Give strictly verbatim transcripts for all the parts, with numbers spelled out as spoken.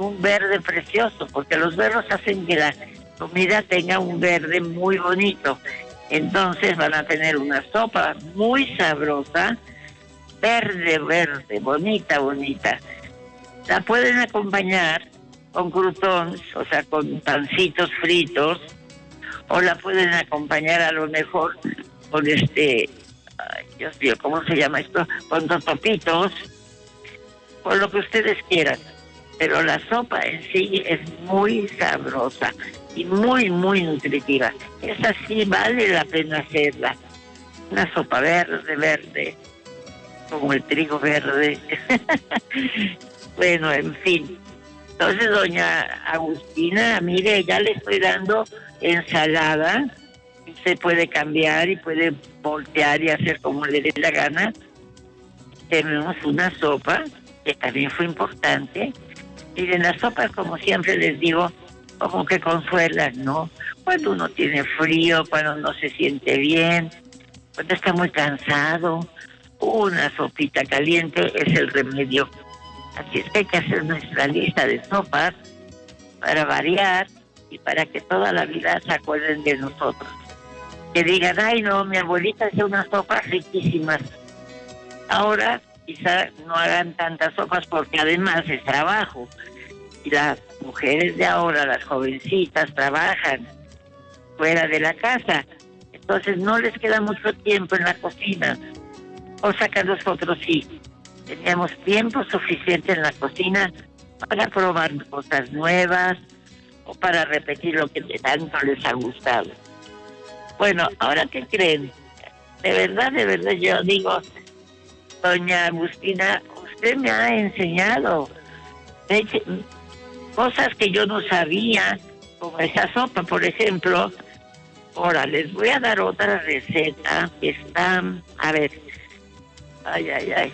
un verde precioso, porque los berros hacen que la comida tenga un verde muy bonito. Entonces van a tener una sopa muy sabrosa, verde, verde, bonita, bonita. La pueden acompañar con croutons, o sea, con pancitos fritos, o la pueden acompañar a lo mejor con este, ay, Dios mío, ¿cómo se llama esto? Con totopitos, con lo que ustedes quieran. Pero la sopa en sí es muy sabrosa y muy, muy nutritiva. Esa sí vale la pena hacerla. Una sopa verde, verde, como el trigo verde. Bueno, en fin. Entonces, doña Agustina, mire, ya le estoy dando ensalada. Se puede cambiar y puede voltear y hacer como le dé la gana. Tenemos una sopa, que también fue importante. Miren, las sopas, como siempre les digo, como que consuelan, ¿no? Cuando uno tiene frío, cuando no se siente bien, cuando está muy cansado, una sopita caliente es el remedio. Así es que hay que hacer nuestra lista de sopas para variar y para que toda la vida se acuerden de nosotros. Que digan, ay no, mi abuelita hacía unas sopas riquísimas. Ahora quizá no hagan tantas sopas porque además es trabajo. Y las mujeres de ahora, las jovencitas, trabajan fuera de la casa. Entonces no les queda mucho tiempo en la cocina. Cosa que nosotros sí. Teníamos tiempo suficiente en la cocina para probar cosas nuevas o para repetir lo que tanto les ha gustado. Bueno, ¿ahora qué creen? De verdad, de verdad, yo digo, doña Agustina, usted me ha enseñado de, cosas que yo no sabía, como esa sopa, por ejemplo. Ahora, les voy a dar otra receta que está, a ver, ay, ay, ay.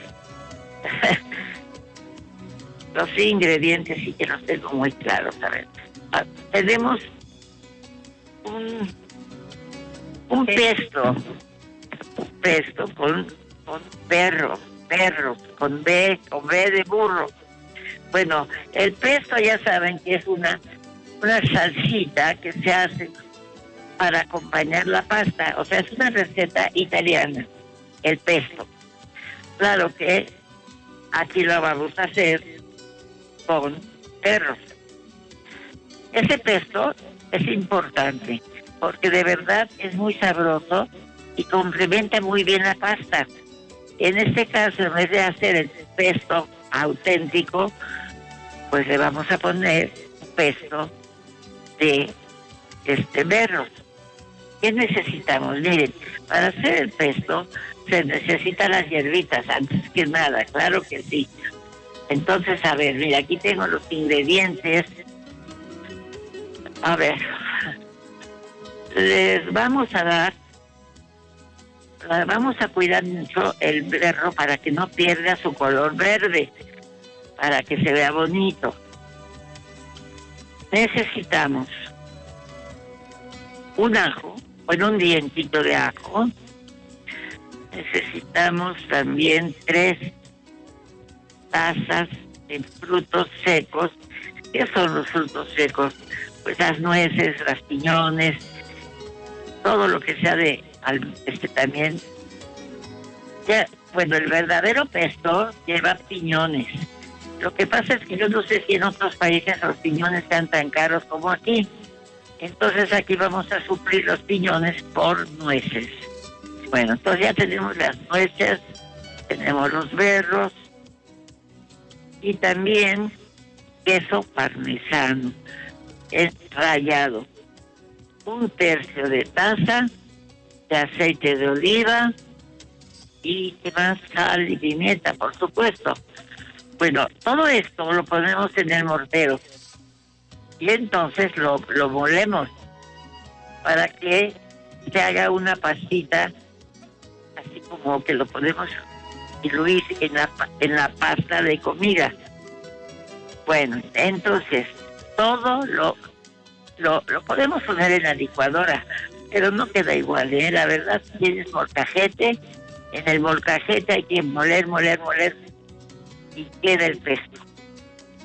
Los ingredientes sí que los tengo muy claros, a ver. Ah, tenemos un, un pesto, un pesto con, con perro, perro, con B, con B de burro. Bueno, el pesto ya saben que es una, una salsita que se hace para acompañar la pasta, o sea, es una receta italiana, el pesto. Claro que aquí lo vamos a hacer con perros. Ese pesto es importante porque de verdad es muy sabroso y complementa muy bien la pasta. En este caso, en vez de hacer el pesto auténtico, pues le vamos a poner un pesto de este berros. ¿Qué necesitamos? Miren, para hacer el pesto se necesitan las hierbitas, antes que nada, claro que sí. Entonces, a ver, mira, aquí tengo los ingredientes. A ver, les vamos a dar, vamos a cuidar mucho el berro para que no pierda su color verde, para que se vea bonito. Necesitamos un ajo, bueno, un dientito de ajo. Necesitamos también tres tazas de frutos secos. ¿Qué son los frutos secos? Pues las nueces, las piñones, todo lo que sea de este también. Ya, bueno, el verdadero pesto lleva piñones. Lo que pasa es que yo no sé si en otros países los piñones sean tan caros como aquí. Entonces aquí vamos a suplir los piñones por nueces. Bueno, entonces ya tenemos las nueces, tenemos los berros y también queso parmesano, es rallado. Un tercio de taza de aceite de oliva y ¿qué más? Sal y pimienta, por supuesto. Bueno, todo esto lo ponemos en el mortero y entonces lo, lo molemos para que se haga una pastita, así como que lo podemos diluir en la, en la pasta de comida. Bueno, entonces todo lo, lo, lo podemos poner en la licuadora, pero no queda igual, ¿eh? La verdad, tienes molcajete, en el molcajete hay que moler, moler, moler y queda el pesto.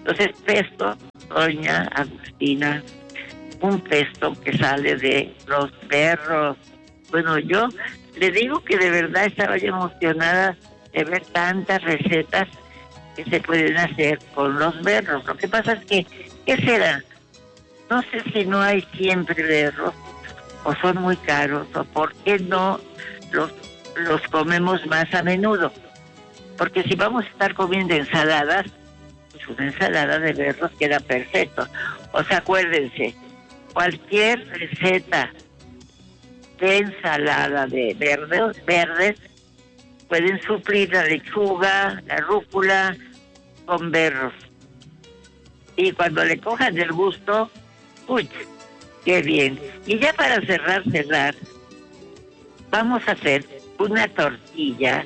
Entonces, pesto, doña Agustina, un pesto que sale de los berros. Bueno, yo le digo que de verdad estaba yo emocionada de ver tantas recetas que se pueden hacer con los berros. Lo que pasa es que, ¿qué será? No sé si no hay siempre berros, o son muy caros, o por qué no los, los comemos más a menudo. Porque si vamos a estar comiendo ensaladas, pues una ensalada de berros queda perfecto. O sea, acuérdense, cualquier receta de ensalada de verdes, verdes pueden suplir la lechuga, la rúcula con berros. Y cuando le cojan el gusto, uy, qué bien. Y ya para cerrar, cerrar, vamos a hacer una tortilla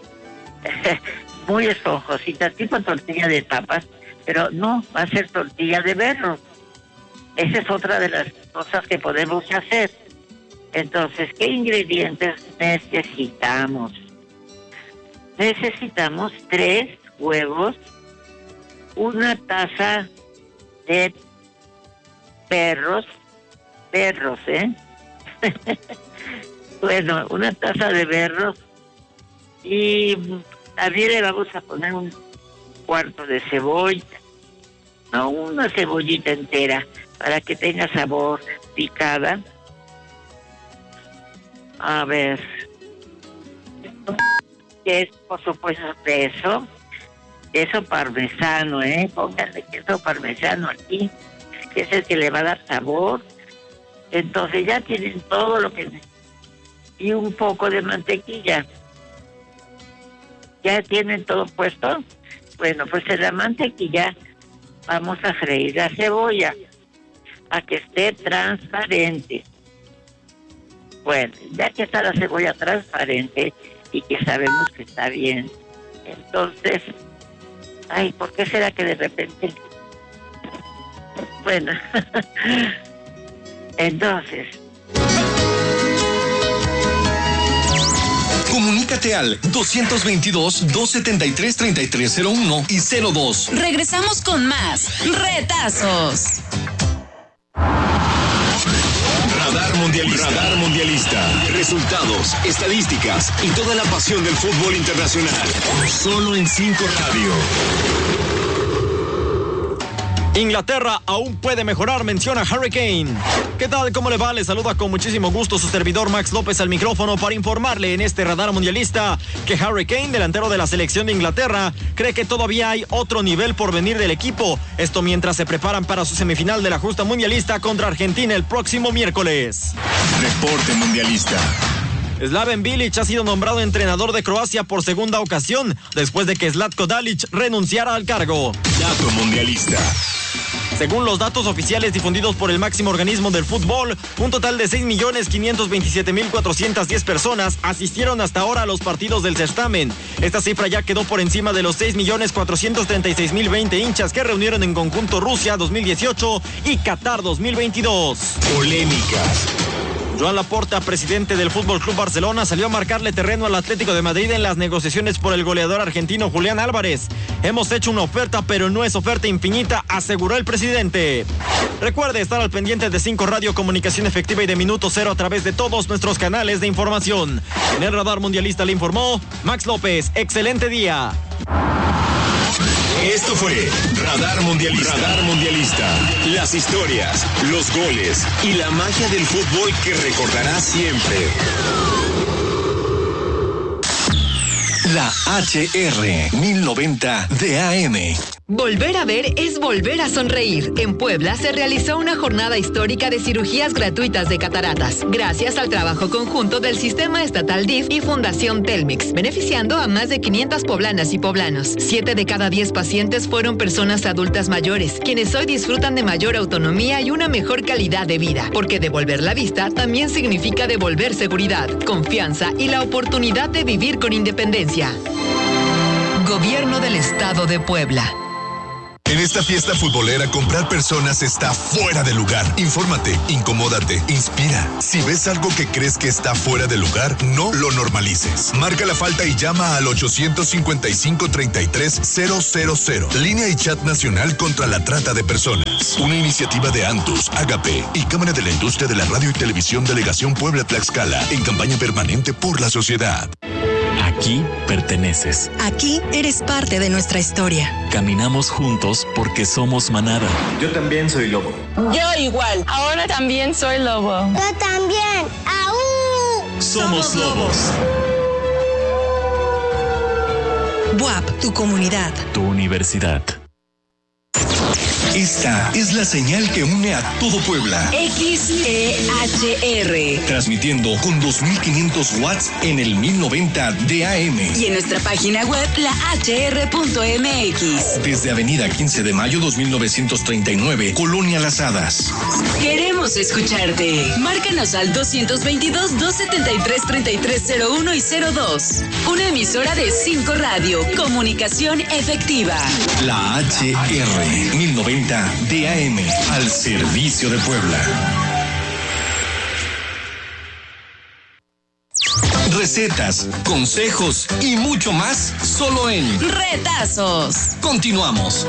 muy esponjosita, tipo tortilla de papas, pero no, va a ser tortilla de berros. Esa es otra de las cosas que podemos hacer. Entonces, ¿qué ingredientes necesitamos? Necesitamos tres huevos, una taza de berros, berros, ¿eh? Bueno, una taza de berros y también le vamos a poner un cuarto de cebolla, no, una cebollita entera para que tenga sabor, picada. A ver, que es por supuesto queso, queso parmesano, ¿eh? Pónganle queso parmesano aquí, que es el que le va a dar sabor. Entonces ya tienen todo lo que... Y un poco de mantequilla. ¿Ya tienen todo puesto? Bueno, pues en la mantequilla vamos a freír la cebolla a que esté transparente. Bueno, ya que está la cebolla transparente y que sabemos que está bien, entonces, ay, ¿por qué será que de repente? Bueno, entonces... Comunícate al dos veintidós, dos setenta y tres, treinta y tres cero uno y cero dos. Regresamos con más Retazos. Radar Mundialista. Radar Mundialista. Resultados, estadísticas y toda la pasión del fútbol internacional. Solo en cinco Radio. Inglaterra aún puede mejorar, menciona Harry Kane. ¿Qué tal? ¿Cómo le va? Le saluda con muchísimo gusto su servidor Max López al micrófono para informarle en este radar mundialista que Harry Kane, delantero de la selección de Inglaterra, cree que todavía hay otro nivel por venir del equipo. Esto mientras se preparan para su semifinal de la justa mundialista contra Argentina el próximo miércoles. Reporte mundialista. Slaven Bilic ha sido nombrado entrenador de Croacia por segunda ocasión, después de que Zlatko Dalic renunciara al cargo. Dato mundialista. Según los datos oficiales difundidos por el máximo organismo del fútbol, un total de seis millones quinientos veintisiete mil cuatrocientas diez personas asistieron hasta ahora a los partidos del certamen. Esta cifra ya quedó por encima de los seis millones cuatrocientos treinta y seis mil veinte hinchas que reunieron en conjunto Rusia dos mil dieciocho y Qatar dos mil veintidós. Polémicas. Joan Laporta, presidente del Fútbol Club Barcelona, salió a marcarle terreno al Atlético de Madrid en las negociaciones por el goleador argentino Julián Álvarez. Hemos hecho una oferta, pero no es oferta infinita, aseguró el presidente. Recuerde estar al pendiente de cinco Radio, comunicación efectiva y de minuto cero a través de todos nuestros canales de información. En el Radar Mundialista le informó Max López. Excelente día. Esto fue Radar Mundialista. Radar Mundialista. Las historias, los goles y la magia del fútbol que recordarás siempre. La H R mil noventa de A M. Volver a ver es volver a sonreír. En Puebla se realizó una jornada histórica de cirugías gratuitas de cataratas, gracias al trabajo conjunto del Sistema Estatal D I F y Fundación Telmex, beneficiando a más de quinientas poblanas y poblanos. Siete de cada diez pacientes fueron personas adultas mayores, quienes hoy disfrutan de mayor autonomía y una mejor calidad de vida, porque devolver la vista también significa devolver seguridad, confianza y la oportunidad de vivir con independencia. Gobierno del Estado de Puebla. En esta fiesta futbolera, comprar personas está fuera de lugar. Infórmate, incomódate, inspira. Si ves algo que crees que está fuera de lugar, no lo normalices. Marca la falta y llama al ochocientos cincuenta y cinco, treinta y tres, cero cero cero. Línea y chat nacional contra la trata de personas. Una iniciativa de Antus, Agape y Cámara de la Industria de la Radio y Televisión Delegación Puebla Tlaxcala en campaña permanente por la sociedad. Aquí perteneces. Aquí eres parte de nuestra historia. Caminamos juntos porque somos manada. Yo también soy lobo. Yo igual. Ahora también soy lobo. Yo también. ¡Aú! Somos lobos. B U A P, tu comunidad. Tu universidad. Esta es la señal que une a todo Puebla. X E H R. Transmitiendo con dos mil quinientos watts en el mil noventa de A M. Y en nuestra página web, la h r punto m x. Desde Avenida quince de mayo dos mil novecientos treinta y nueve, Colonia Las Hadas. Queremos escucharte. Márcanos al doscientos veintidós, doscientos setenta y tres, treinta y tres cero uno y cero dos. Una emisora de cinco Radio. Comunicación efectiva. La H R mil noventa de A M, al servicio de Puebla. Recetas, consejos y mucho más solo en Retazos. Continuamos.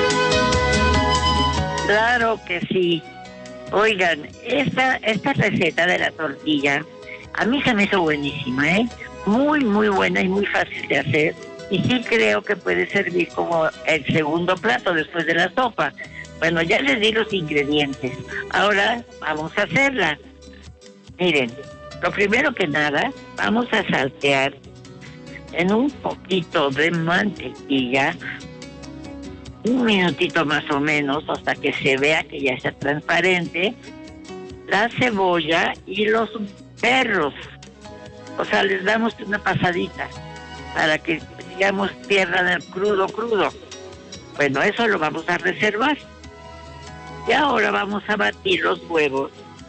Claro que sí. Oigan, esta, esta receta de la tortilla a mí se me hizo buenísima, ¿eh? Muy, muy buena y muy fácil de hacer. Y sí creo que puede servir como el segundo plato después de la sopa. Bueno, ya les di los ingredientes. Ahora vamos a hacerla. Miren, lo primero que nada, vamos a saltear en un poquito de mantequilla, un minutito más o menos, hasta que se vea que ya está transparente, la cebolla y los berros. O sea, les damos una pasadita para que, digamos, pierdan el crudo, crudo. Bueno, eso lo vamos a reservar. Y ahora vamos a batir los huevos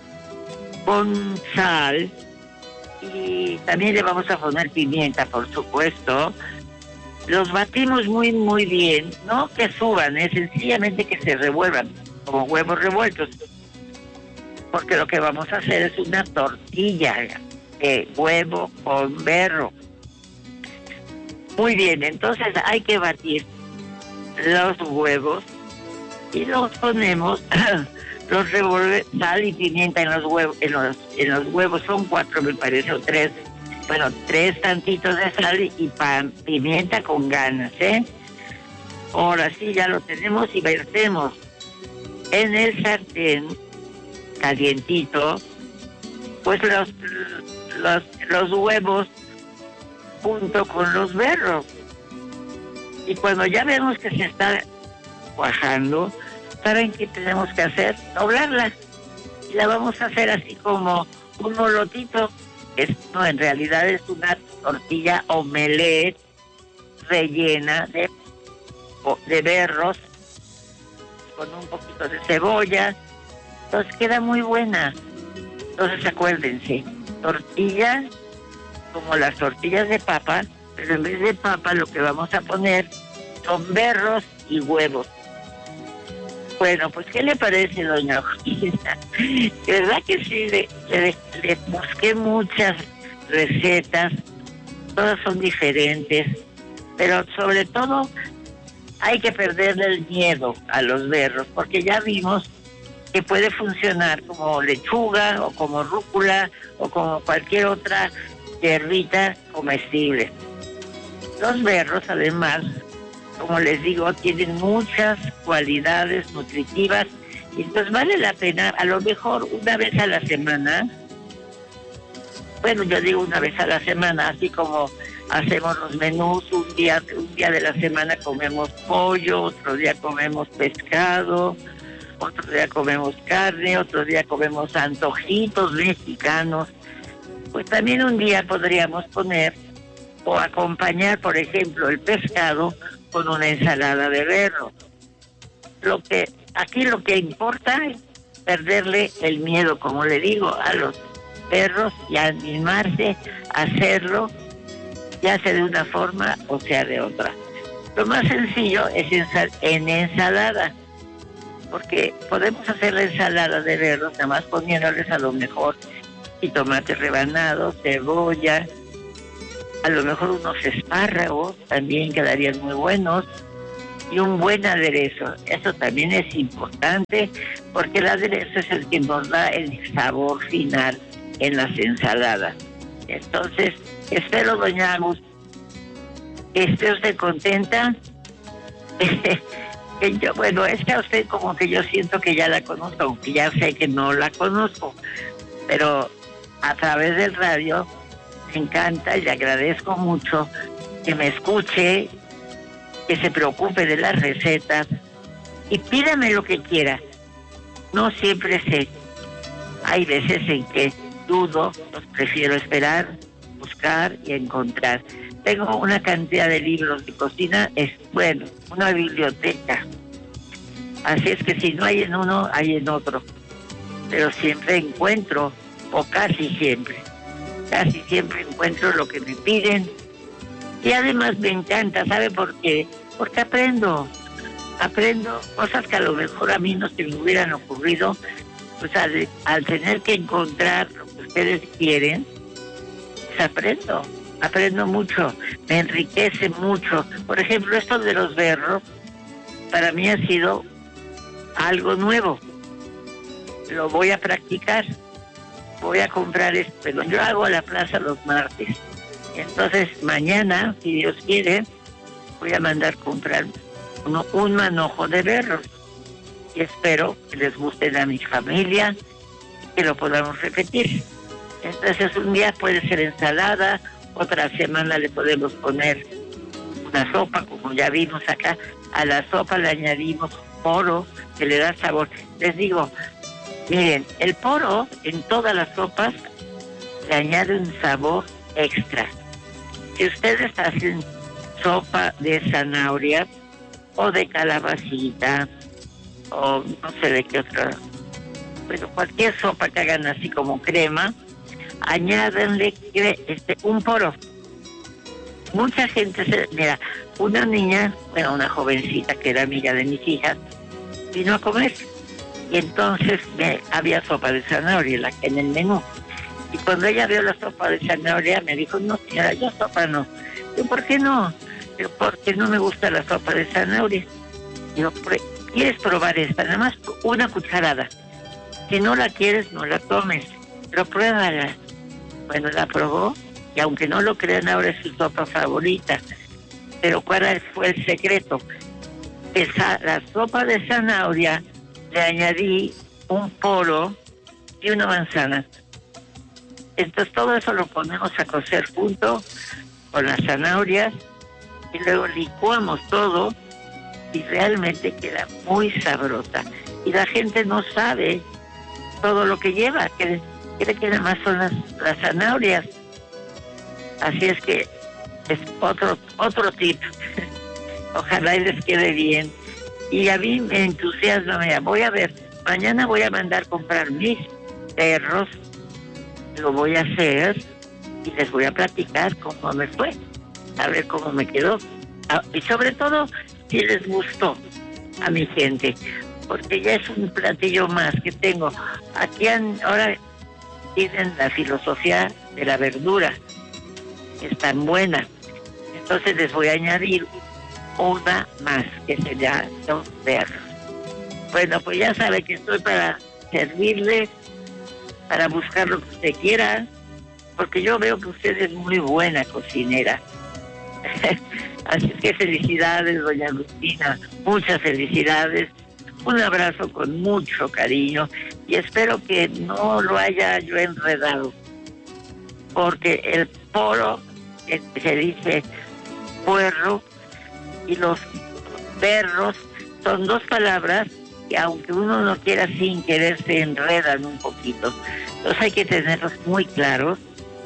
con sal y también le vamos a poner pimienta, por supuesto. Los batimos muy, muy bien. No que suban, es sencillamente que se revuelvan como huevos revueltos. Porque lo que vamos a hacer es una tortilla de huevo con berro. Muy bien, entonces hay que batir los huevos y los ponemos, los revolvemos, sal y pimienta en los huevos, en los, en los huevos son cuatro me parece, o tres, bueno, tres tantitos de sal y pan, pimienta con ganas, ¿eh? Ahora sí, ya lo tenemos y vertemos en el sartén calientito, pues los, los, los huevos junto con los berros. Y cuando ya vemos que se está cuajando, ¿saben qué tenemos que hacer? Doblarla. Y la vamos a hacer así como un molotito. Esto en realidad es una tortilla omelette rellena de, de berros con un poquito de cebolla. Entonces queda muy buena. Entonces acuérdense, tortilla como las tortillas de papa, pero en vez de papa lo que vamos a poner son berros y huevos. Bueno, pues ¿qué le parece, doña Juana? ¿Verdad que sí? Le, le, le busqué muchas recetas, todas son diferentes, pero sobre todo hay que perderle el miedo a los berros, porque ya vimos que puede funcionar como lechuga o como rúcula o como cualquier otra hierbita comestible. Los berros, además, como les digo, tienen muchas cualidades nutritivas y pues vale la pena, a lo mejor una vez a la semana, bueno, yo digo una vez a la semana, así como hacemos los menús, un día, un día de la semana comemos pollo, otro día comemos pescado, otro día comemos carne, otro día comemos antojitos mexicanos. Pues también un día podríamos poner o acompañar, por ejemplo, el pescado con una ensalada de berro. Lo que aquí lo que importa es perderle el miedo, como le digo, a los perros y animarse a hacerlo, ya sea de una forma o sea de otra. Lo más sencillo es ensal- en ensalada, porque podemos hacer la ensalada de berros nada más poniéndoles a lo mejor y tomate rebanado, cebolla, a lo mejor unos espárragos también quedarían muy buenos, y un buen aderezo. Eso también es importante porque el aderezo es el que nos da el sabor final en las ensaladas. Entonces, espero, doña Agus, que esté usted contenta. Que yo, bueno, es que a usted como que yo siento que ya la conozco, aunque ya sé que no la conozco, pero a través del radio me encanta y le agradezco mucho que me escuche, que se preocupe de las recetas y pídame lo que quiera. No siempre sé. Hay veces en que dudo, pues prefiero esperar, buscar y encontrar. Tengo una cantidad de libros de cocina, es bueno, una biblioteca. Así es que si no hay en uno, hay en otro. Pero siempre encuentro, o casi siempre, casi siempre encuentro lo que me piden. Y además me encanta, ¿sabe por qué? Porque aprendo, aprendo cosas que a lo mejor a mí no se me hubieran ocurrido, pues al, al tener que encontrar lo que ustedes quieren, pues aprendo, aprendo mucho, me enriquece mucho. Por ejemplo, esto de los berros, para mí ha sido algo nuevo. Lo voy a practicar, voy a comprar esto, pero yo hago a la plaza los martes. Entonces mañana, si Dios quiere, voy a mandar comprar uno, un manojo de berros. Y espero que les gusten a mi familia y que lo podamos repetir. Entonces un día puede ser ensalada, otra semana le podemos poner una sopa, como ya vimos acá. A la sopa le añadimos poro, que le da sabor. Les digo, miren, el poro en todas las sopas le añade un sabor extra. Si ustedes hacen sopa de zanahoria o de calabacita o no sé de qué otra, pero cualquier sopa que hagan así como crema, añádenle este, un poro. Mucha gente se... Mira, una niña, bueno, una jovencita que era amiga de mis hijas, vino a comer y entonces me, había sopa de zanahoria en, la, en el menú. Y cuando ella vio la sopa de zanahoria, me dijo, no señora, yo sopa no. Digo, ¿por qué no? Digo, porque no me gusta la sopa de zanahoria. Digo, ¿quieres probar esta? Nada más una cucharada. Si no la quieres, no la tomes, pero pruébala. Bueno, la probó y aunque no lo crean, ahora es su sopa favorita. Pero ¿cuál fue el secreto? Esa, la sopa de zanahoria le añadí un poro y una manzana. Entonces todo eso lo ponemos a cocer junto con las zanahorias y luego licuamos todo y realmente queda muy sabrosa. Y la gente no sabe todo lo que lleva, cree, cree que nada más son las, las zanahorias. Así es que es otro, otro tip. Ojalá y les quede bien. Y a mí me entusiasma, mira, voy a ver, mañana voy a mandar comprar mis perros, lo voy a hacer y les voy a platicar cómo me fue, a ver cómo me quedó. Ah, y sobre todo, si les gustó a mi gente, porque ya es un platillo más que tengo. Aquí han, ahora tienen la filosofía de la verdura, es tan buena. Entonces les voy a añadir una más, que sería los perros. Bueno, pues ya sabe que estoy para servirle, para buscar lo que usted quiera, porque yo veo que usted es muy buena cocinera. Así es que felicidades, doña Agustina, muchas felicidades, un abrazo con mucho cariño y espero que no lo haya yo enredado, porque el poro, que se dice puerro, y los perros son dos palabras que aunque uno no quiera, sin querer se enredan un poquito. Entonces hay que tenerlos muy claros.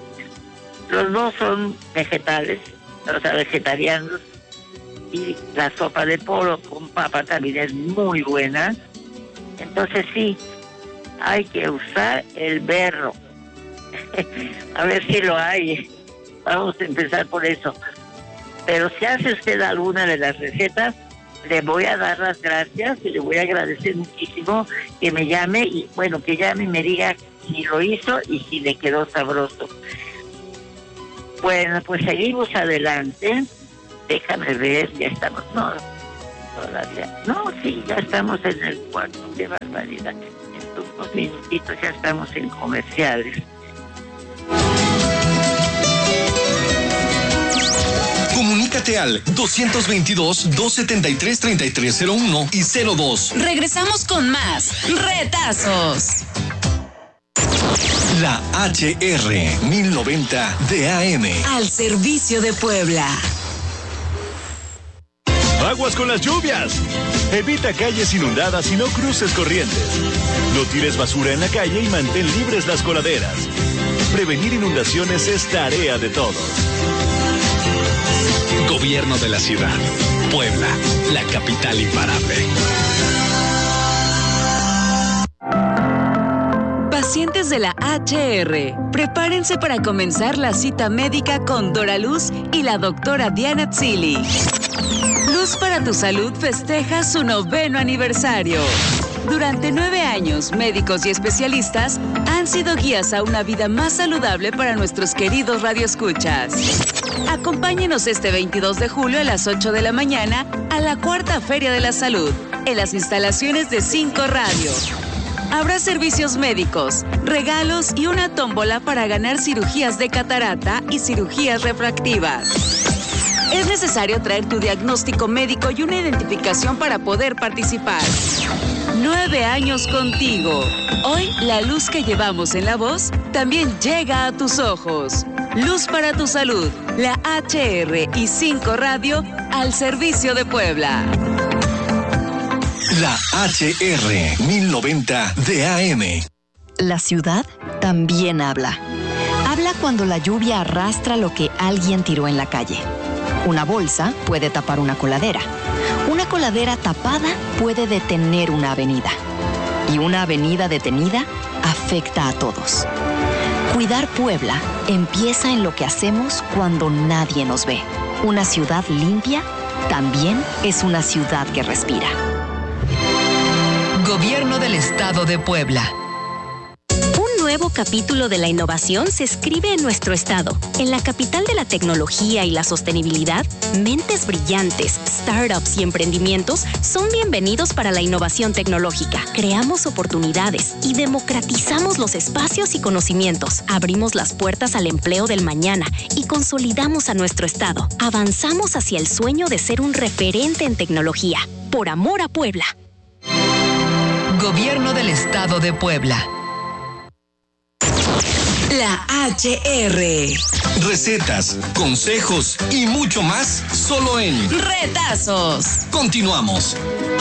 Los dos son vegetales, o sea, vegetarianos, y la sopa de poro con papa también es muy buena. Entonces sí, hay que usar el berro. A ver si lo hay. Vamos a empezar por eso. Pero si hace usted alguna de las recetas, le voy a dar las gracias y le voy a agradecer muchísimo que me llame y bueno, que llame y me diga si lo hizo y si le quedó sabroso. Bueno, pues seguimos adelante. Déjame ver, ya estamos, no, todavía, no, sí, ya estamos en el cuarto, qué barbaridad. En unos minutitos ya estamos en comerciales. Comunícate al dos veintidós, dos setenta y tres, treinta y tres cero uno y cero dos. Regresamos con más Retazos. La H R mil noventa de A M. Al servicio de Puebla. Aguas con las lluvias. Evita calles inundadas y no cruces corrientes. No tires basura en la calle y mantén libres las coladeras. Prevenir inundaciones es tarea de todos. Gobierno de la ciudad. Puebla, la capital imparable. Pacientes de la H R, prepárense para comenzar la cita médica con Dora Luz y la doctora Diana Tzili. Luz para tu Salud festeja su noveno aniversario. Durante nueve años, médicos y especialistas han sido guías a una vida más saludable para nuestros queridos radioescuchas. Acompáñenos este veintidós de julio a las ocho de la mañana a la Cuarta Feria de la Salud, en las instalaciones de Cinco Radio. Habrá servicios médicos, regalos y una tómbola para ganar cirugías de catarata y cirugías refractivas. Es necesario traer tu diagnóstico médico y una identificación para poder participar. Nueve años contigo. Hoy, la luz que llevamos en la voz también llega a tus ojos. Luz para tu Salud, la H R y Cinco Radio al servicio de Puebla. La H R mil noventa de A M. La ciudad también habla. Habla cuando la lluvia arrastra lo que alguien tiró en la calle. Una bolsa puede tapar una coladera. Una coladera tapada puede detener una avenida. Y una avenida detenida afecta a todos. Cuidar Puebla empieza en lo que hacemos cuando nadie nos ve. Una ciudad limpia también es una ciudad que respira. Gobierno del Estado de Puebla. Un nuevo capítulo de la innovación se escribe en nuestro estado. En la capital de la tecnología y la sostenibilidad, mentes brillantes, startups y emprendimientos son bienvenidos para la innovación tecnológica. Creamos oportunidades y democratizamos los espacios y conocimientos. Abrimos las puertas al empleo del mañana y consolidamos a nuestro estado. Avanzamos hacia el sueño de ser un referente en tecnología. Por amor a Puebla. Gobierno del Estado de Puebla. La H R. Recetas, consejos y mucho más solo en Retazos. Continuamos.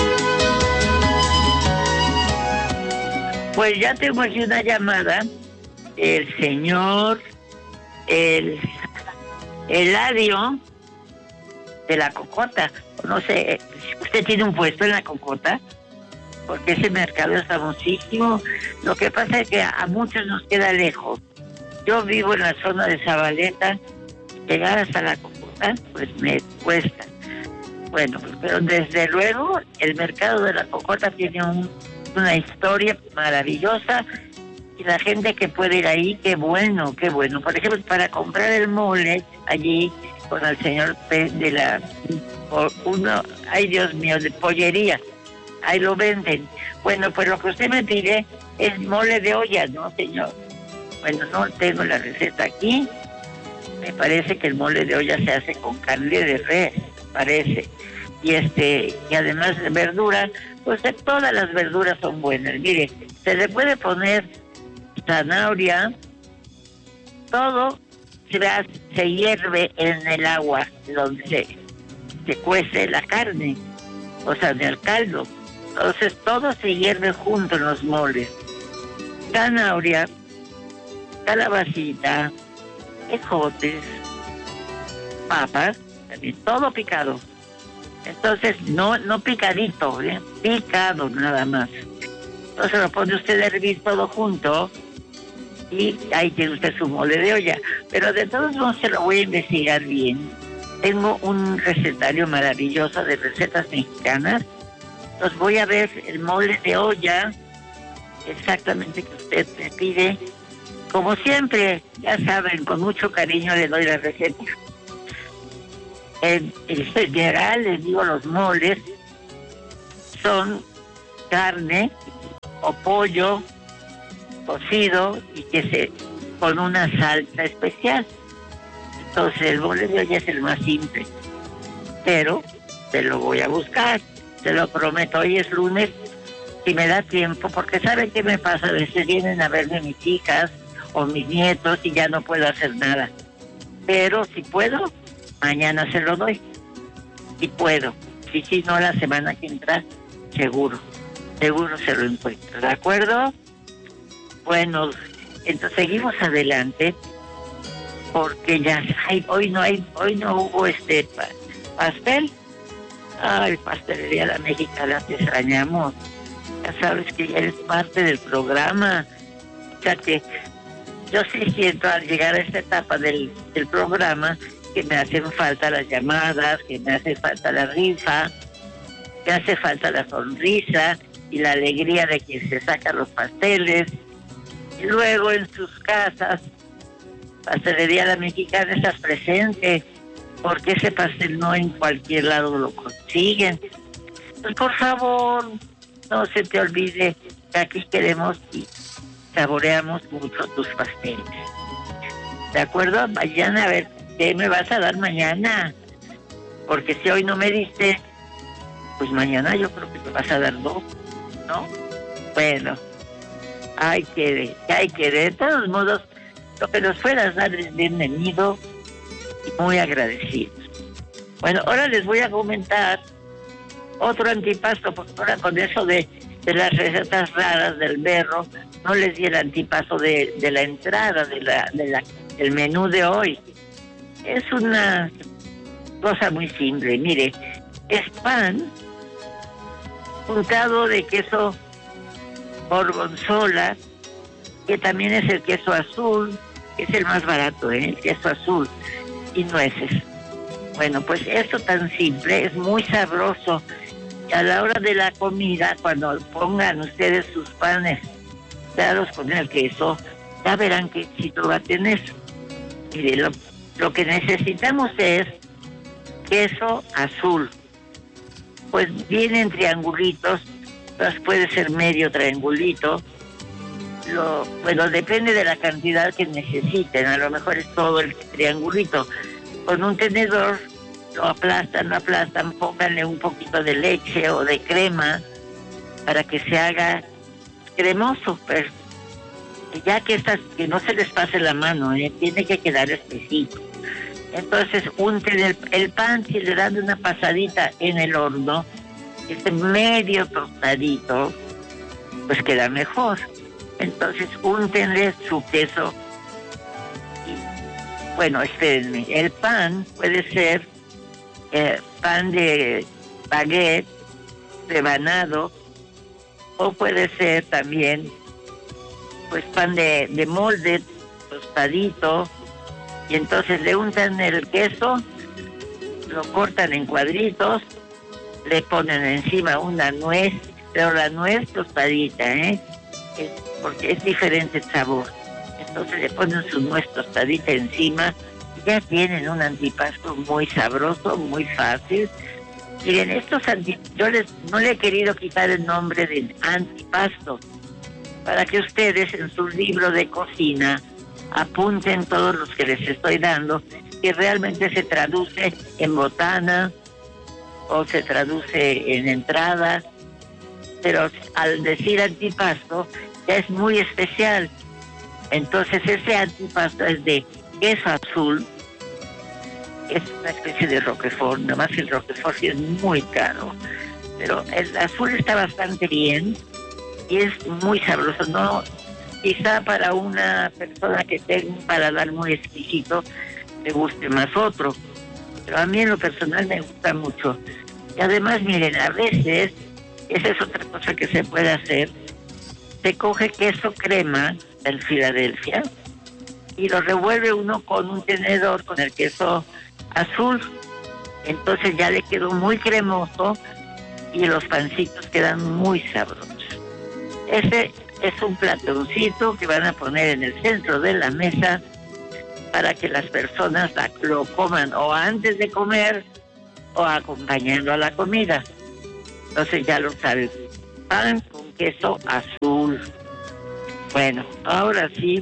Pues ya tengo aquí una llamada. El señor el Eladio de la Cocota. No sé, ¿usted tiene un puesto en la Cocota? Porque ese mercado es famosísimo. Lo que pasa es que a muchos nos queda lejos. Yo vivo en la zona de Zabaleta. Llegar hasta la Cocota, pues me cuesta. Bueno, pero desde luego el mercado de la Cocota tiene un, una historia maravillosa y la gente que puede ir ahí, qué bueno, qué bueno. Por ejemplo, para comprar el mole allí con el señor P de la... uno, ay Dios mío, de pollería. Ahí lo venden. Bueno, pues lo que usted me pide es mole de olla, ¿no, señor? Bueno, no tengo la receta aquí. Me parece que el mole de olla se hace con carne de res, parece. Y este, y además de verduras, pues todas las verduras son buenas. Mire, se le puede poner zanahoria, todo se, hace, se hierve en el agua donde se, se cuece la carne, o sea, en el caldo. Entonces todo se hierve junto en los moles. Zanahoria, calabacita, ejotes, papas, también todo picado. Entonces no no picadito, ¿eh? Picado nada más. Entonces lo pone usted a hervir todo junto y ahí tiene usted su mole de olla. Pero de todos modos se lo voy a investigar bien. tengo un recetario maravilloso de recetas mexicanas. Los voy a ver el mole de olla, exactamente que usted me pide. Como siempre, ya saben, con mucho cariño le doy la receta. En, en general, les digo, los moles son carne o pollo cocido y que se con una salsa especial. Entonces el mole de olla es el más simple, pero te lo voy a buscar, te lo prometo. Hoy es lunes, si me da tiempo, porque ¿saben qué me pasa? A veces vienen a verme mis hijas o mis nietos y ya no puedo hacer nada, pero si puedo, mañana se lo doy, si puedo, y si no, la semana que entra, seguro, seguro se lo encuentro, ¿de acuerdo? Bueno, entonces seguimos adelante, porque ya ay, hoy no hay, hoy no hubo este pa- pastel. Ay, Pastelería La Mexicana, te extrañamos. Ya sabes que ya eres parte del programa. O sea que yo sí siento al llegar a esta etapa del, del programa que me hacen falta las llamadas, que me hace falta la rifa, que hace falta la sonrisa y la alegría de quien se saca los pasteles. Y luego en sus casas, Pastelería La Mexicana, estás presente, porque ese pastel no en cualquier lado lo consiguen. Pues por favor, no se te olvide que aquí queremos y saboreamos mucho tus pasteles. ¿De acuerdo? Mañana, a ver, ¿qué me vas a dar mañana? Porque si hoy no me diste, pues mañana yo creo que te vas a dar dos, ¿no? Bueno, hay que, hay que, de todos modos, lo que nos puedas dar es bienvenido y muy agradecidos. Bueno, ahora les voy a comentar otro antipasto, porque ahora con eso de, de las recetas raras del berro, no les di el antipasto de, de la entrada, de la, de la, del menú de hoy. Es una cosa muy simple, mire, es pan untado de queso gorgonzola, que también es el queso azul, que es el más barato, ¿eh? El queso azul, y nueces. Bueno, pues esto tan simple es muy sabroso. Y a la hora de la comida, cuando pongan ustedes sus panes dados con el queso, ya verán qué éxito va a tener. Mire, lo, lo que necesitamos es queso azul. Pues viene en triangulitos, pues puede ser medio triangulito. Lo, bueno, depende de la cantidad que necesiten, a lo mejor es todo el triangulito. Con un tenedor lo aplastan, lo aplastan, pónganle un poquito de leche o de crema para que se haga cremoso, pero ya que estas, que no se les pase la mano, ¿eh? Tiene que quedar espesito. Entonces unten el, el pan, si le dan una pasadita en el horno, este medio tostadito, pues queda mejor. Entonces úntenle su queso. Y, bueno, espérenme, el pan puede ser eh, pan de baguette, rebanado, o puede ser también pues pan de, de molde, tostadito, y entonces le untan el queso, lo cortan en cuadritos, le ponen encima una nuez, pero la nuez tostadita, ¿eh? Es, porque es diferente el sabor. Entonces le ponen su nuez tostadita encima, y ya tienen un antipasto muy sabroso, muy fácil. Miren, estos antipasto, yo les, no le he querido quitar el nombre de antipasto, para que ustedes en su libro de cocina apunten todos los que les estoy dando, que realmente se traduce en botana o se traduce en entrada, pero al decir antipasto ya es muy especial. Entonces ese antipasto es de queso azul, es una especie de roquefort, nada más el roquefort sí es muy caro, pero el azul está bastante bien y es muy sabroso. No, quizá para una persona que tenga un paladar muy exquisito le guste más otro, pero a mí en lo personal me gusta mucho. Y además, miren, a veces, esa es otra cosa que se puede hacer, se coge queso crema del Filadelfia y lo revuelve uno con un tenedor con el queso azul Entonces ya le quedó muy cremoso y los pancitos quedan muy sabrosos. Ese es un platoncito que van a poner en el centro de la mesa para que las personas lo coman o antes de comer o acompañando a la comida. Entonces ya lo saben, pan con queso azul. Bueno, ahora sí,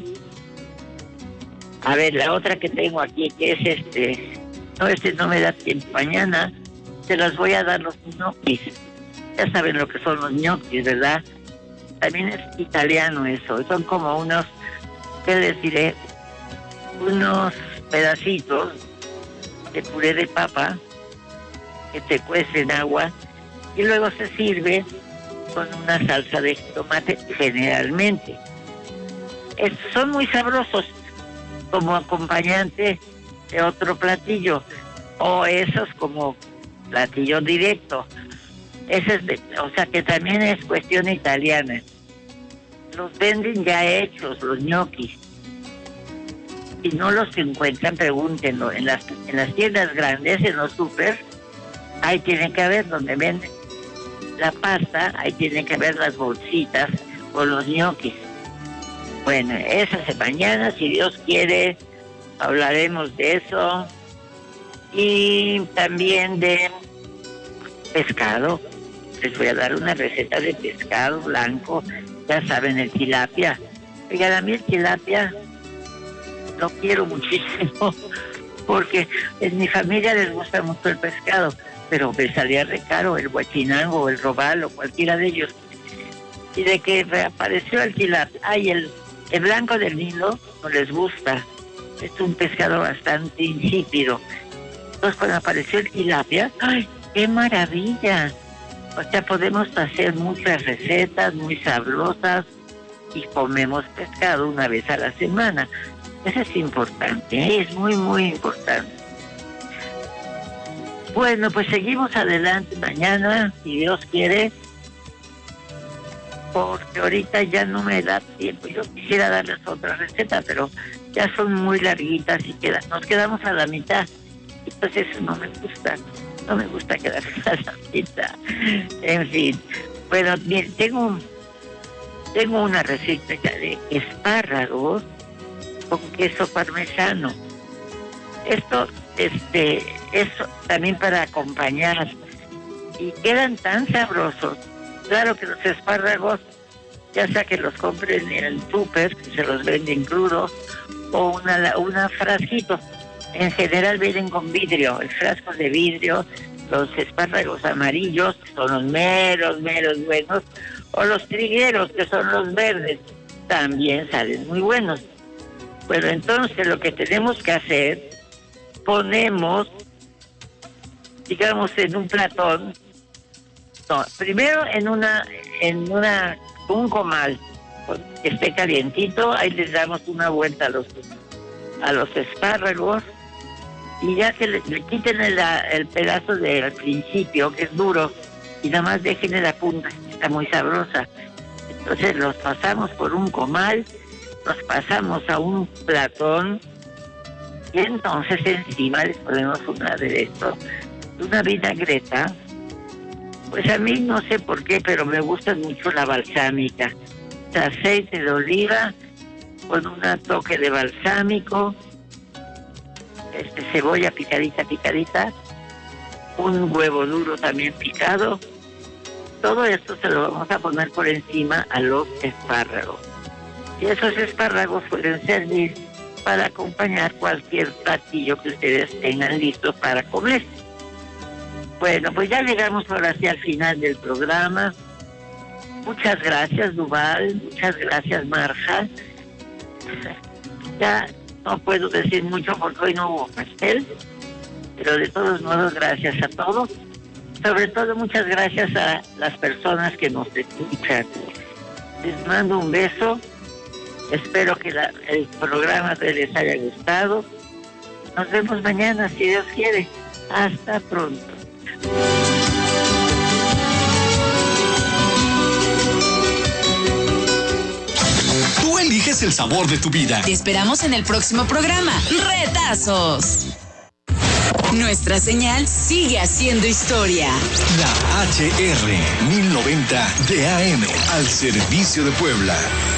a ver, la otra que tengo aquí, que es este, no, este no me da tiempo, mañana se las voy a dar los ñoquis. Ya saben lo que son los ñoquis, ¿verdad? También es italiano eso, son como unos, ¿qué les diré? Unos pedacitos de puré de papa que se cuece en agua y luego se sirve con una salsa de tomate generalmente. Es, son muy sabrosos como acompañante de otro platillo o esos como platillo directo. Ese es de, o sea que también es cuestión italiana. Los venden ya hechos, los ñoquis. Si no los encuentran, pregúntenlo. En las, en las tiendas grandes, en los súper, ahí tienen que haber donde venden la pasta, ahí tienen que haber las bolsitas con los ñoquis. Bueno, esa es mañana, si Dios quiere, hablaremos de eso. Y también de pescado. Les voy a dar una receta de pescado blanco. Ya saben, el tilapia. Oigan, a mí el tilapia lo quiero muchísimo porque en mi familia les gusta mucho el pescado, pero me salía re caro el guachinango o el robalo, cualquiera de ellos. Y de que reapareció el tilapia, ay, el, el blanco del Nilo no les gusta. Es un pescado bastante insípido. Entonces cuando apareció el tilapia, ¡ay, qué maravilla! O sea, podemos hacer muchas recetas muy sabrosas y comemos pescado una vez a la semana. Eso es importante, ¿eh? Es muy, muy importante. Bueno, pues seguimos adelante mañana, si Dios quiere, porque ahorita ya no me da tiempo. Yo quisiera darles otra receta, pero ya son muy larguitas y queda, nos quedamos a la mitad. Entonces eso no me gusta. No me gusta quedarse a la mitad. En fin. Bueno, bien, tengo, tengo una receta de espárragos con queso parmesano. Esto este, es también para acompañar. Y quedan tan sabrosos. Claro que los espárragos, ya sea que los compren en el súper, que se los venden crudos, o una, una frasquito. En general vienen con vidrio, el frasco de vidrio, los espárragos amarillos, que son los meros, meros buenos, o los trigueros, que son los verdes, también salen muy buenos. Bueno, entonces lo que tenemos que hacer, ponemos, digamos, en un platón, no, primero en una, en una, un comal, que esté calientito, ahí les damos una vuelta a los, a los espárragos, y ya que le, le quiten el, el pedazo del principio, que es duro, y nada más dejen la punta, que está muy sabrosa. Entonces los pasamos por un comal, los pasamos a un platón, y entonces encima les ponemos un aderezo, una vinagreta. Pues a mí no sé por qué, pero me gusta mucho la balsámica. Aceite de oliva con un toque de balsámico, este, cebolla picadita, picadita, un huevo duro también picado. Todo esto se lo vamos a poner por encima a los espárragos. Y esos espárragos pueden servir para acompañar cualquier platillo que ustedes tengan listo para comer. Bueno, pues ya llegamos ahora sí al final del programa. Muchas gracias, Duval. Muchas gracias, Marja. Ya no puedo decir mucho porque hoy no hubo pastel, pero de todos modos, gracias a todos. Sobre todo, muchas gracias a las personas que nos escuchan. Les mando un beso. Espero que la, el programa les haya gustado. Nos vemos mañana, si Dios quiere. Hasta pronto. Tú eliges el sabor de tu vida. Te esperamos en el próximo programa. ¡Retazos! Nuestra señal sigue haciendo historia. La H R mil noventa de A M al servicio de Puebla.